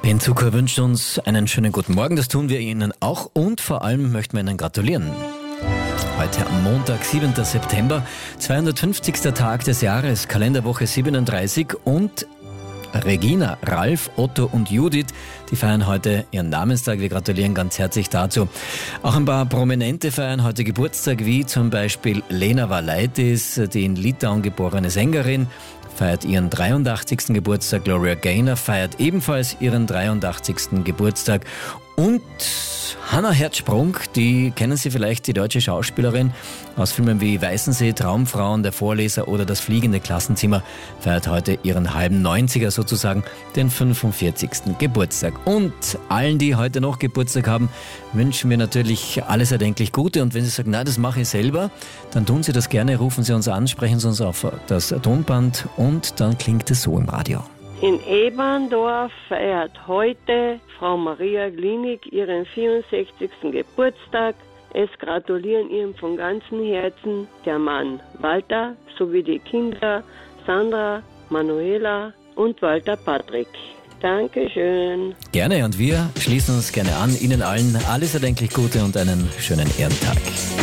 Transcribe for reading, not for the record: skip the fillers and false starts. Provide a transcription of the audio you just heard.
Ben Zucker wünscht uns einen schönen guten Morgen. Das tun wir Ihnen auch und vor allem möchten wir Ihnen gratulieren. Heute am Montag, 7. September, 250. Tag des Jahres, Kalenderwoche 37 und Regina, Ralf, Otto und Judith, die feiern heute ihren Namenstag. Wir gratulieren ganz herzlich dazu. Auch ein paar Prominente feiern heute Geburtstag, wie zum Beispiel Lena Valaitis, die in Litauen geborene Sängerin, feiert ihren 83. Geburtstag. Gloria Gaynor feiert ebenfalls ihren 83. Geburtstag. Und Hannah Herzsprung, die kennen Sie vielleicht, die deutsche Schauspielerin aus Filmen wie Weißensee, Traumfrauen, Der Vorleser oder Das fliegende Klassenzimmer, feiert heute ihren halben 90er sozusagen, den 45. Geburtstag. Und allen, die heute noch Geburtstag haben, wünschen wir natürlich alles erdenklich Gute. Und wenn Sie sagen, nein, das mache ich selber, dann tun Sie das gerne, rufen Sie uns an, sprechen Sie uns auf das Tonband und dann klingt es so im Radio. In Eberndorf feiert heute Frau Maria Glinig ihren 64. Geburtstag. Es gratulieren ihm von ganzem Herzen der Mann Walter sowie die Kinder Sandra, Manuela und Walter Patrick. Dankeschön. Gerne, und wir schließen uns gerne an. Ihnen allen alles erdenklich Gute und einen schönen Ehrentag.